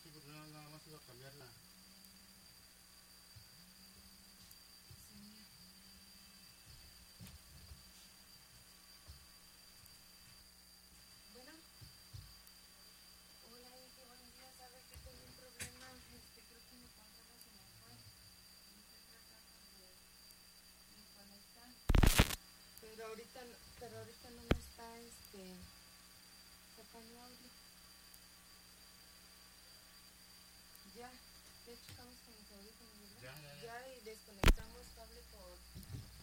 Sí, porque nada más iba a cambiarla. Bueno, hola Inge, buenos días. Sabe que tengo un problema. Creo que mi consola se me fue. Y estoy tratando de conectar. Pero ahorita no me está sacando audio. Ya checamos con mis audífonos, ¿verdad? Ya. Ya y desconectamos cable por